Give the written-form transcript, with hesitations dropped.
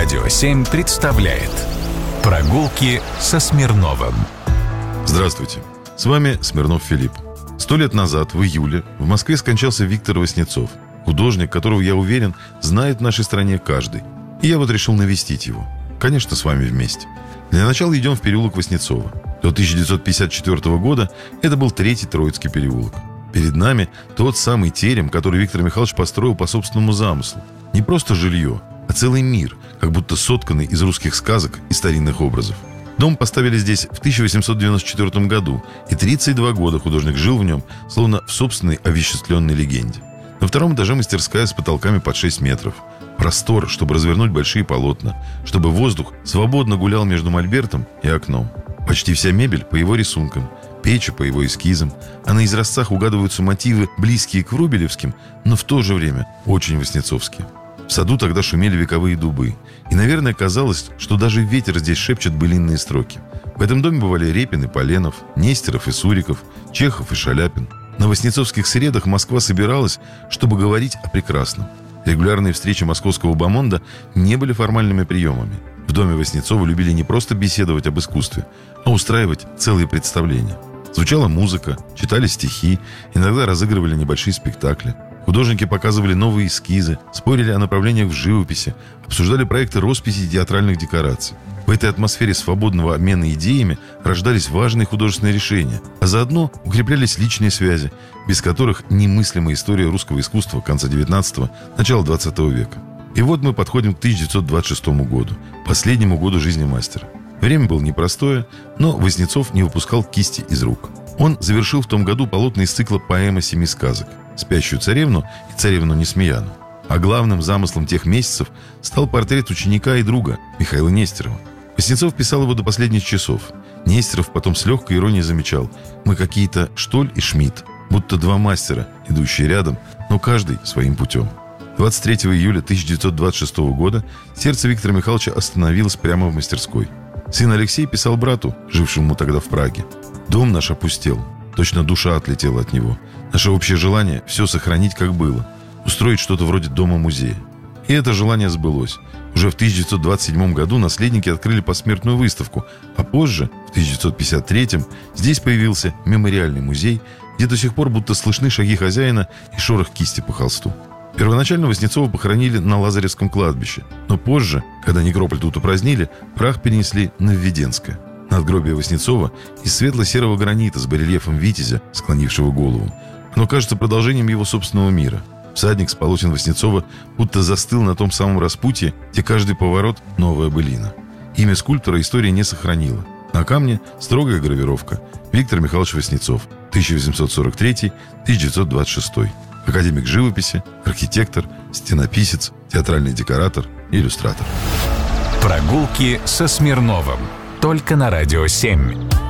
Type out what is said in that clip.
Радио 7 представляет «Прогулки со Смирновым». Здравствуйте, с вами Смирнов Филипп. 100 лет назад, в июле, в Москве скончался Виктор Васнецов, художник, которого, я уверен, знает в нашей стране каждый. И я вот решил навестить его. Конечно, с вами вместе. Для начала идем в переулок Васнецова. До 1954 года это был Третий Троицкий переулок. Перед нами тот самый терем, который Виктор Михайлович построил по собственному замыслу. Не просто жилье, а целый мир, как будто сотканный из русских сказок и старинных образов. Дом поставили здесь в 1894 году, и 32 года художник жил в нем, словно в собственной овеществленной легенде. На втором этаже мастерская с потолками под 6 метров. Простор, чтобы развернуть большие полотна, чтобы воздух свободно гулял между мольбертом и окном. Почти вся мебель по его рисункам, печи по его эскизам, а на изразцах угадываются мотивы, близкие к врубелевским, но в то же время очень васнецовские. В саду тогда шумели вековые дубы, и, наверное, казалось, что даже ветер здесь шепчет былинные строки. В этом доме бывали Репин и Поленов, Нестеров и Суриков, Чехов и Шаляпин. На васнецовских средах Москва собиралась, чтобы говорить о прекрасном. Регулярные встречи московского бомонда не были формальными приемами. В доме Васнецова любили не просто беседовать об искусстве, а устраивать целые представления. Звучала музыка, читали стихи, иногда разыгрывали небольшие спектакли. Художники показывали новые эскизы, спорили о направлениях в живописи, обсуждали проекты росписи и театральных декораций. В этой атмосфере свободного обмена идеями рождались важные художественные решения, а заодно укреплялись личные связи, без которых немыслима история русского искусства конца XIX – начала XX века. И вот мы подходим к 1926 году, последнему году жизни мастера. Время было непростое, но Васнецов не выпускал кисти из рук. Он завершил в том году полотна из цикла «Поэма семи сказок» «Спящую царевну» и «Царевну Несмеяну». А главным замыслом тех месяцев стал портрет ученика и друга Михаила Нестерова. Васнецов писал его до последних часов. Нестеров потом с легкой иронией замечал: «Мы какие-то Штоль и Шмидт, будто два мастера, идущие рядом, но каждый своим путем». 23 июля 1926 года сердце Виктора Михайловича остановилось прямо в мастерской. Сын Алексей писал брату, жившему тогда в Праге: «Дом наш опустел, точно душа отлетела от него. Наше общее желание – все сохранить, как было, устроить что-то вроде дома-музея». И это желание сбылось. Уже в 1927 году наследники открыли посмертную выставку, а позже, в 1953, здесь появился мемориальный музей, где до сих пор будто слышны шаги хозяина и шорох кисти по холсту. Первоначально Васнецова похоронили на Лазаревском кладбище, но позже, когда некрополь тут упразднили, прах перенесли на Введенское. Надгробие Васнецова из светло-серого гранита с барельефом витязя, склонившего голову. Оно кажется продолжением его собственного мира. Всадник с полотен Васнецова будто застыл на том самом распутье, где каждый поворот – новая былина. Имя скульптора история не сохранила. На камне строгая гравировка: Виктор Михайлович Васнецов, 1843-1926. Академик живописи, архитектор, стенописец, театральный декоратор, иллюстратор. «Прогулки со Смирновым» только на Радио 7.